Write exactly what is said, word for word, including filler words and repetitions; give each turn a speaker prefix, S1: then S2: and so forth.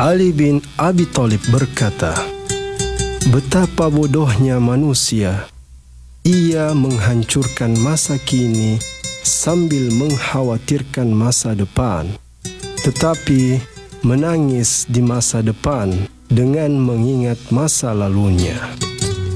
S1: Ali bin Abi Thalib berkata, "Betapa bodohnya manusia. Ia menghancurkan masa kini sambil mengkhawatirkan masa depan, tetapi menangis di masa depan dengan mengingat masa lalunya."